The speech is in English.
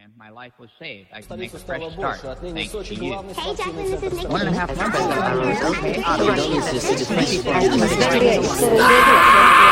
and my life was saved. I can make a fresh start. Thanks to you. Hey, Jacqueline, this is Nikki. 1.5 months ago, I was okay.